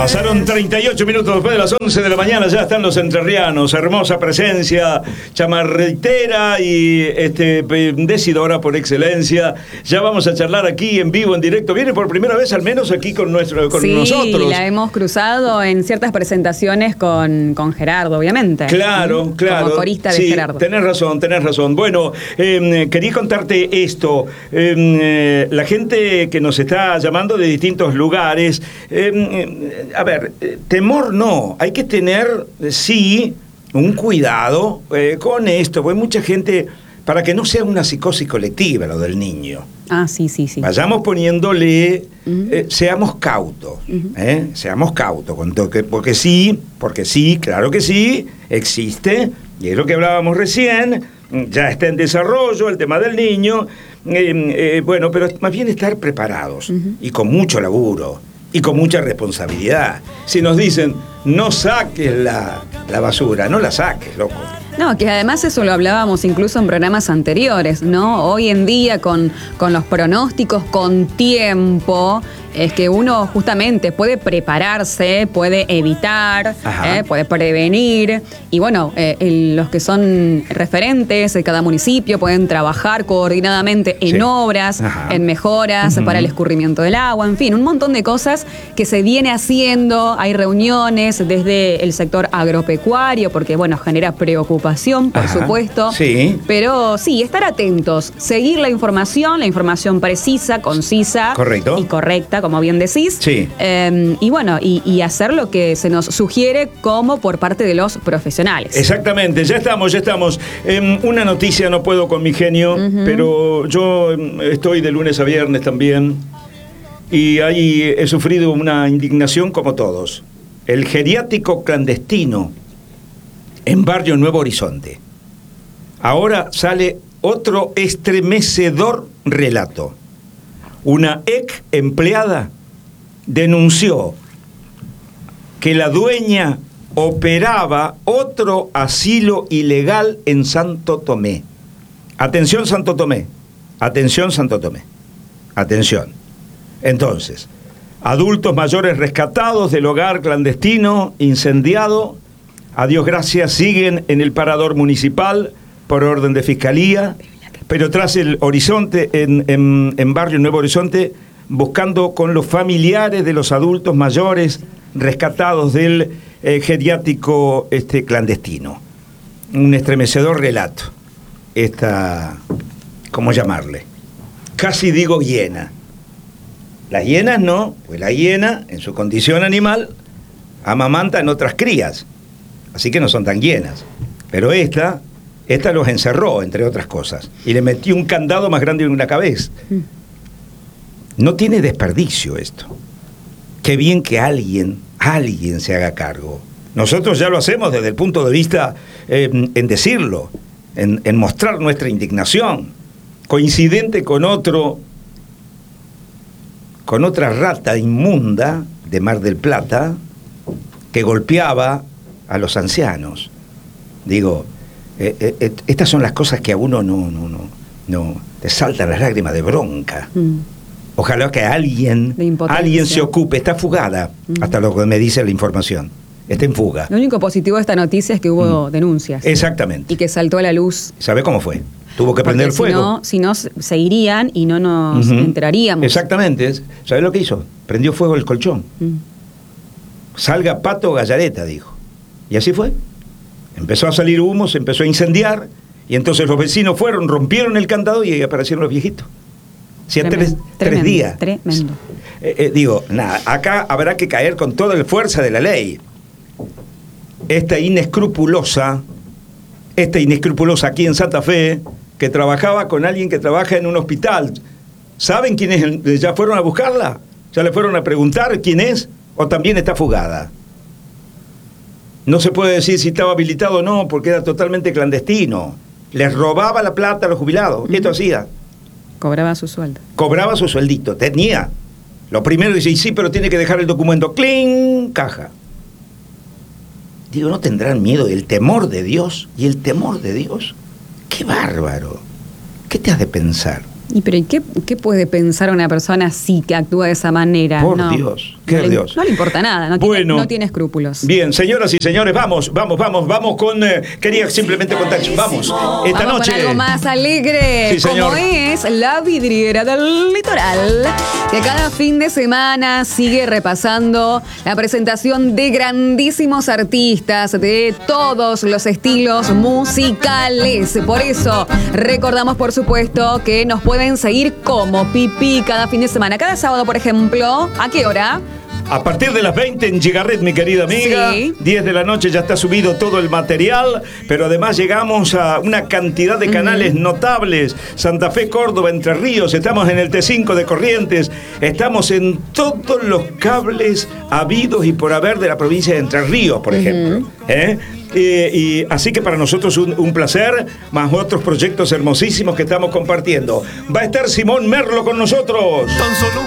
Pasaron 38 minutos después de las 11 de la mañana, ya están los entrerrianos, hermosa presencia chamarretera y decidora por excelencia. Ya vamos a charlar aquí en vivo, en directo. Viene por primera vez al menos aquí con nosotros. Sí, la hemos cruzado en ciertas presentaciones con Gerardo, obviamente. Claro. Como corista de Gerardo. Tenés razón. Bueno, quería contarte esto. La gente que nos está llamando de distintos lugares, a ver, temor no, hay que tener, sí, un cuidado con esto, porque hay mucha gente, para que no sea una psicosis colectiva lo del niño. Sí. Vayamos poniéndole, seamos cautos, seamos cautos, porque sí, claro que sí, existe, y es lo que hablábamos recién, ya está en desarrollo el tema del niño, bueno, pero más bien estar preparados, y con mucho laburo, y con mucha responsabilidad. Si nos dicen, no saques la basura, no la saques, loco. No, que además eso lo hablábamos incluso en programas anteriores, ¿no? Hoy en día con los pronósticos con tiempo, es que uno justamente puede prepararse, puede evitar, puede prevenir. Y bueno, los que son referentes de cada municipio pueden trabajar coordinadamente en obras, en mejoras para el escurrimiento del agua, en fin, un montón de cosas que se viene haciendo. Hay reuniones desde el sector agropecuario, porque bueno, genera preocupación, por supuesto. Sí. Pero sí, estar atentos, seguir la información precisa, concisa. Correcto. Y correcta, como bien decís. Sí. Y bueno, y hacer lo que se nos sugiere como por parte de los profesionales. Exactamente, ya estamos. Una noticia, no puedo con mi genio, pero yo estoy de lunes a viernes también, y ahí he sufrido una indignación como todos. El geriátrico clandestino en Barrio Nuevo Horizonte. Ahora sale otro estremecedor relato. Una ex empleada denunció que la dueña operaba otro asilo ilegal en Santo Tomé. Atención, Santo Tomé. Atención. Entonces, adultos mayores rescatados del hogar clandestino incendiado, a Dios gracias, siguen en el parador municipal por orden de fiscalía, pero tras el Horizonte, en Barrio Nuevo Horizonte, buscando con los familiares de los adultos mayores rescatados del geriátrico clandestino. Un estremecedor relato. ¿Cómo llamarle? Casi digo hiena. Las hienas no, pues la hiena, en su condición animal, amamanta en otras crías, así que no son tan hienas. Pero esta los encerró, entre otras cosas, y le metió un candado más grande en una cabeza. No tiene desperdicio esto. Qué bien que alguien se haga cargo. Nosotros ya lo hacemos desde el punto de vista en decirlo, en mostrar nuestra indignación, coincidente con otra rata inmunda de Mar del Plata que golpeaba a los ancianos. Digo, estas son las cosas que a uno no te saltan las lágrimas de bronca. Ojalá que alguien se ocupe. Está fugada, hasta lo que me dice la información. Está en fuga. Lo único positivo de esta noticia es que hubo denuncias. Exactamente. Y que saltó a la luz. ¿Sabe cómo fue? Tuvo que prender fuego. Si no, se irían y no nos enteraríamos. Exactamente. ¿Sabe lo que hizo? Prendió fuego el colchón. Salga Pato Gallareta, dijo. Y así fue. Empezó a salir humo, se empezó a incendiar, y entonces los vecinos rompieron el candado y ahí aparecieron los viejitos. Tres días. Tremendo. Digo, nada, acá habrá que caer con toda la fuerza de la ley. Esta inescrupulosa aquí en Santa Fe, que trabajaba con alguien que trabaja en un hospital. ¿Saben quién es? ¿Ya fueron a buscarla? ¿Ya le fueron a preguntar quién es? ¿O también está fugada? No se puede decir si estaba habilitado o no, porque era totalmente clandestino. Les robaba la plata a los jubilados. ¿Qué esto hacía? Cobraba su sueldo. Cobraba su sueldito. Tenía. Lo primero dice, sí, pero tiene que dejar el documento. ¡Cling! Caja. Digo, ¿no tendrán miedo del temor de Dios? ¿Y el temor de Dios? ¡Qué bárbaro! ¿Qué te has de pensar? Pero ¿y qué puede pensar una persona así que actúa de esa manera? Por Dios, qué Dios. No le importa nada, no tiene escrúpulos. Bien, señoras y señores, vamos con... quería simplemente contar, vamos, esta noche... Con algo más alegre, sí, señor, como es La Vidriera del Litoral, que cada fin de semana sigue repasando la presentación de grandísimos artistas de todos los estilos musicales. Por eso recordamos, por supuesto, que nos pueden seguir como Pipí cada fin de semana. Cada sábado, por ejemplo, ¿a qué hora? A partir de las 20 en Gigaret, mi querida amiga, sí. 10 de la noche ya está subido todo el material, pero además llegamos a una cantidad de canales notables. Santa Fe, Córdoba, Entre Ríos, estamos en el T5 de Corrientes, estamos en todos los cables habidos y por haber de la provincia de Entre Ríos, por ejemplo. Y así que para nosotros un placer, más otros proyectos hermosísimos que estamos compartiendo. Va a estar Simón Merlo con nosotros. Tan solo